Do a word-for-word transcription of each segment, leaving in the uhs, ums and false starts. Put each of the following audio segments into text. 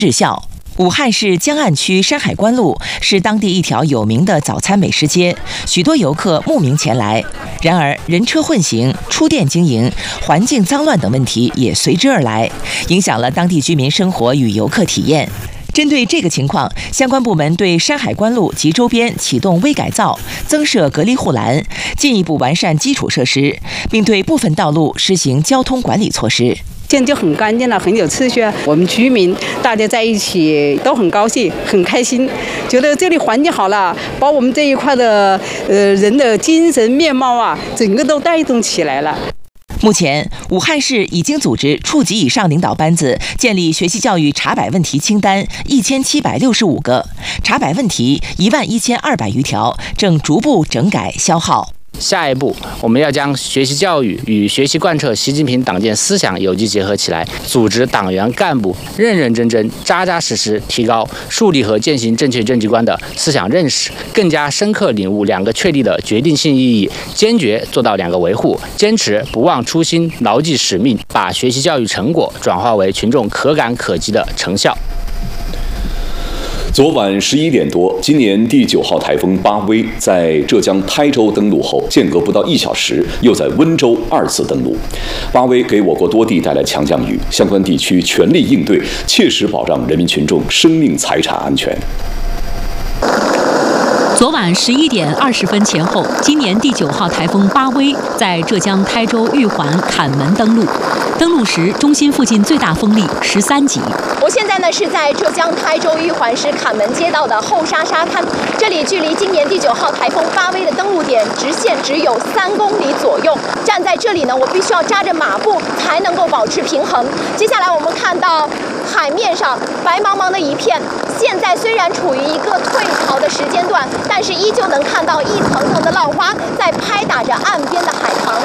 日效。武汉市江岸区山海关路是当地一条有名的早餐美食街，许多游客慕名前来。然而，人车混行、出店经营、环境脏乱等问题也随之而来，影响了当地居民生活与游客体验。针对这个情况，相关部门对山海关路及周边启动微改造，增设隔离护栏，进一步完善基础设施，并对部分道路实行交通管理措施。 现在就很干净了，很有秩序。我们居民大家在一起都很高兴，很开心，觉得这里环境好了，把我们这一块的呃人的精神面貌啊，整个都带动起来了。 目前，武汉市已经组织处级以上领导班子建立学习教育查摆问题清单一千七百六十五个，查摆问题一万一千二百余条，正逐步整改消耗。 下一步，我们要将学习教育与学习贯彻习近平党建思想有机结合起来，组织党员干部认认真真、扎扎实实提高树立和践行正确政绩观的思想认识，更加深刻领悟两个确立的决定性意义，坚决做到两个维护，坚持不忘初心、牢记使命，把学习教育成果转化为群众可感可及的成效。 昨晚十一点多，今年第九号台风巴威在浙江台州登陆后，间隔不到一小时，又在温州二次登陆。巴威给我国多地带来强降雨，相关地区全力应对，切实保障人民群众生命财产安全。 昨晚十一点二十分前后，今年第九号台风巴威在浙江台州玉环坎门登陆。登陆时，中心附近最大风力十三级。 我现在呢是在浙江台州玉环市坎门街道的后沙沙滩，这里距离今年第九号台风巴威的登陆点直线只有三公里左右。站在这里呢，我必须要扎着马步才能够保持平衡。接下来我们看到海面上白茫茫的一片，现在虽然处于一个退潮的时间段，但是依旧能看到一层层的浪花在拍打着岸边的海棠。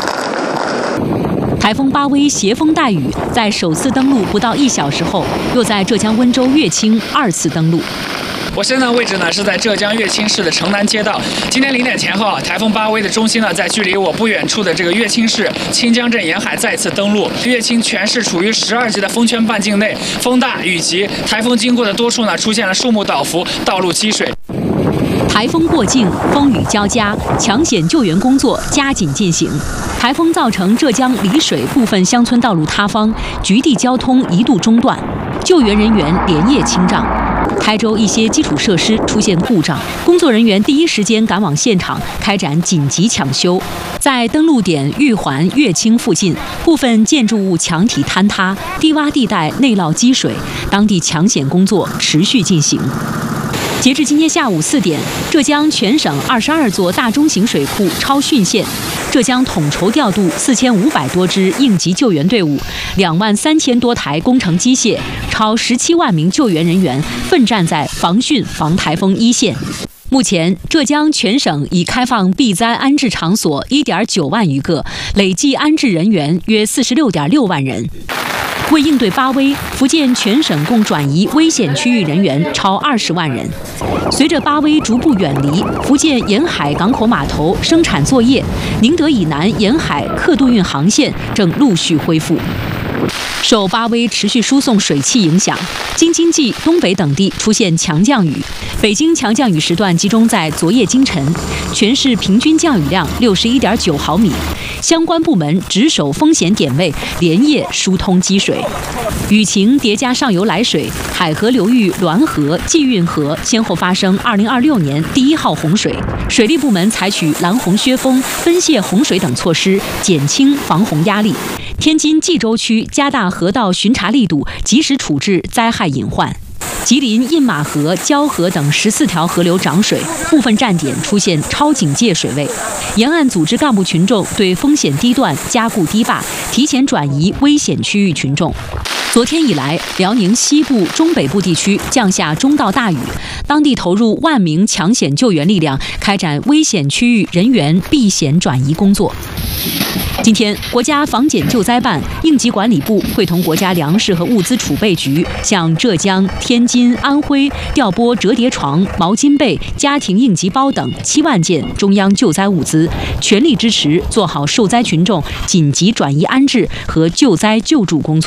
台风巴威携风带雨，在首次登陆不到一小时后，又在浙江温州乐清二次登陆。 我现在的位置呢是在浙江乐清市的城南街道。今天零点前后，台风巴威的中心呢在距离我不远处的这个乐清市清江镇沿海再次登陆。乐清全市处于十二级的风圈半径内，风大雨急，台风经过的多处呢出现了树木倒伏、道路积水。 台风过境，风雨交加，抢险救援工作加紧进行。台风造成浙江丽水部分乡村道路塌方，局地交通一度中断，救援人员连夜清障。台州一些基础设施出现故障，工作人员第一时间赶往现场开展紧急抢修。在登陆点玉环乐清附近，部分建筑物墙体坍塌，低洼地带内涝积水，当地抢险工作持续进行。截至今天下午四点，浙江全省二十二座大中型水库超汛线，浙江统筹调度四千五百多支应急救援队伍，两万三千多台工程机械，超十七万名救援人员奋战在防汛防台风一线。目前，浙江全省已开放避灾安置场所一点九万余个，累计安置人员约四十六点六万人。为应对巴威，福建全省共转移危险区域人员超二十万人。随着巴威逐步远离，福建沿海港口码头生产作业，宁德以南沿海客渡运航线正陆续恢复。受巴威持续输送水汽影响，京津冀、东北等地出现强降雨。北京强降雨时段集中在昨夜今晨，全市平均降雨量六十一点九毫米。相关部门值守风险点位，连夜疏通积水。雨情叠加上游来水，海河流域滦河、济运河先后发生二零二六年第一号洪水。水利部门采取拦洪削峰、分泄洪水等措施，减轻防洪压力。天津蓟州区加大河道巡查力度，及时处置灾害隐患。吉林印马河、蛟河等十四条河流涨水，部分站点出现超警戒水位。沿岸组织干部群众对风险地段加固堤坝，提前转移危险区域群众。昨天以来，辽宁西部、中北部地区降下中到大雨，当地投入万名抢险救援力量，开展危险区域人员避险转移工作。今天，国家防检救灾办、应急管理部会同国家粮食和物资储备局，向浙江、天津、安徽调拨折叠床、毛巾被、家庭应急包等七万件中央救灾物资，全力支持做好受灾群众紧急转移安置和救灾救助工作。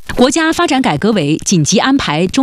国家发展改革委紧急安排中。